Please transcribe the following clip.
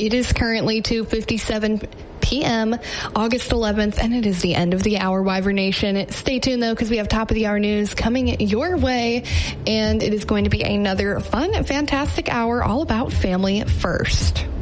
It is currently 2:57 p.m., August 11th, and it is the end of the hour, Wyvern Nation. Stay tuned, though, because we have top of the hour news coming your way, and it is going to be another fun, fantastic hour all about family first.